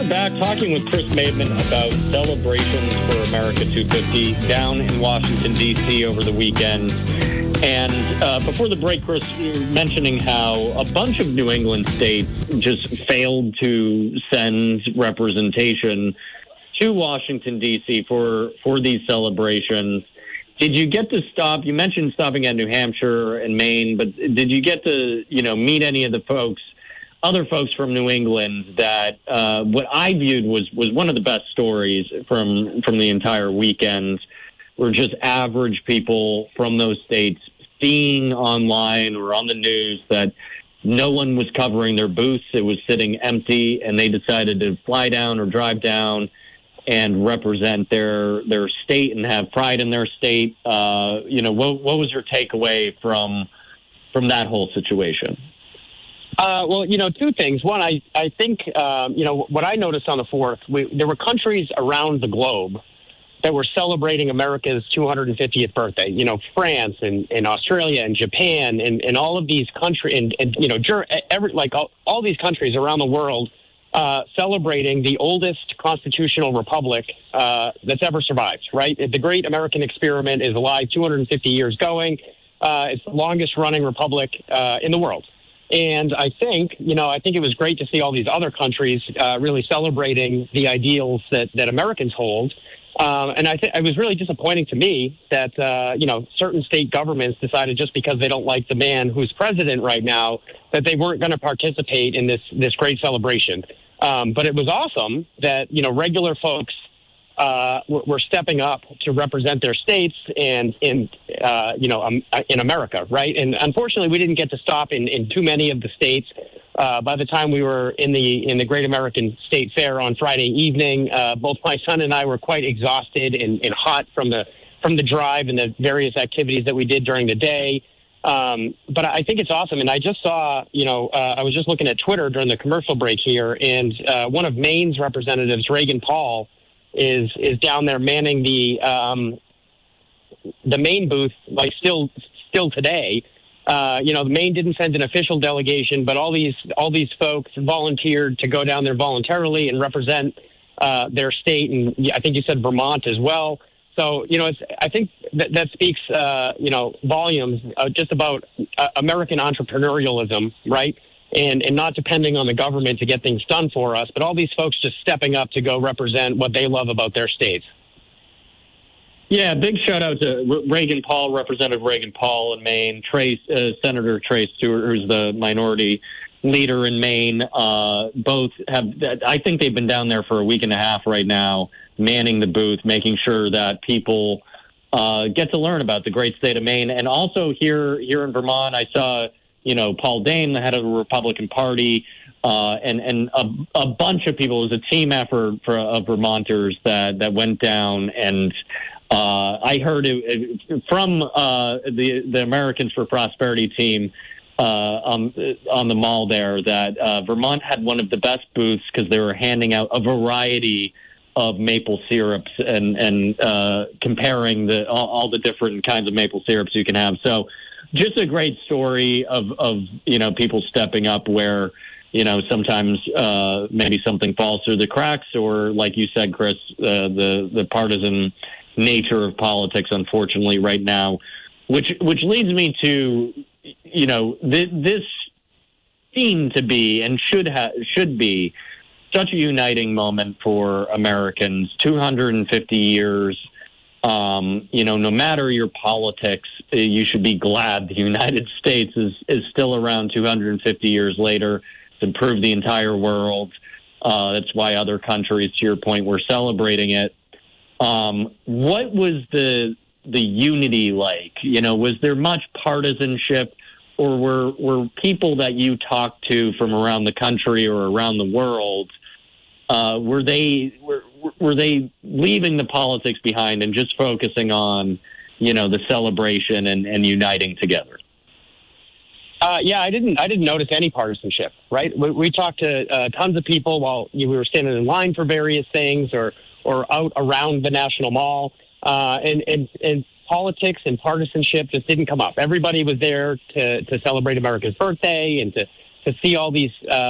we're back talking with Chris Maidman about celebrations for America 250 down in Washington, D.C. over the weekend. And before the break, Chris, you were mentioning how a bunch of New England states just failed to send representation to Washington, D.C. for these celebrations. Did you get to stop? You mentioned stopping at New Hampshire and Maine, but did you get to, meet any of the other folks from New England that what I viewed was one of the best stories from the entire weekend were just average people from those states seeing online or on the news that no one was covering their booths. It was sitting empty, and they decided to fly down or drive down and represent their state and have pride in their state. What was your takeaway from that whole situation? Two things. One, I think, what I noticed on the 4th, there were countries around the globe that were celebrating America's 250th birthday. France and Australia and Japan and all of these countries all these countries around the world celebrating the oldest constitutional republic that's ever survived, right? The great American experiment is alive, 250 years going. It's the longest running republic in the world. And I think it was great to see all these other countries really celebrating the ideals that Americans hold. And it was really disappointing to me that, certain state governments decided just because they don't like the man who's president right now, that they weren't going to participate in this great celebration. But it was awesome that, regular folks were stepping up to represent their states and in America, right? And unfortunately, we didn't get to stop in too many of the states. By the time we were in the Great American State Fair on Friday evening, both my son and I were quite exhausted and hot from the drive and the various activities that we did during the day. But I think it's awesome. And I just saw, I was just looking at Twitter during the commercial break here, and one of Maine's representatives, Reagan Paul, is down there manning the Maine booth, like still today. Maine didn't send an official delegation, but all these folks volunteered to go down there voluntarily and represent their state, and I think you said Vermont as well. So, I think that speaks, volumes just about American entrepreneurialism, right? And not depending on the government to get things done for us, but all these folks just stepping up to go represent what they love about their states. Yeah, big shout out to Reagan Paul, Representative Reagan Paul in Maine, Senator Trey Stewart, who's the minority leader in Maine. Both I think they've been down there for a week and a half right now, manning the booth, making sure that people get to learn about the great state of Maine. And also here in Vermont, I saw, Paul Dame, the head of the Republican Party, and a bunch of people. It was a team effort of Vermonters that went down, and I heard it from the Americans for Prosperity team on the mall there that Vermont had one of the best booths because they were handing out a variety of maple syrups and comparing all the different kinds of maple syrups you can have. So just a great story of people stepping up where sometimes maybe something falls through the cracks, or like you said, Chris, the partisan nature of politics, unfortunately, right now, which leads me to this seemed to be and should be such a uniting moment for Americans. 250 years. No matter your politics, you should be glad the United States is still around 250 years later. It's improved the entire world. That's why other countries, to your point, were celebrating it. What was the unity like? Was there much partisanship, or were people that you talked to from around the country or around the world, were they leaving the politics behind and just focusing on, the celebration and uniting together? I didn't notice any partisanship, right? We talked to tons of people while we were standing in line for various things or out around the National Mall, and politics and partisanship just didn't come up. Everybody was there to celebrate America's birthday and to see all these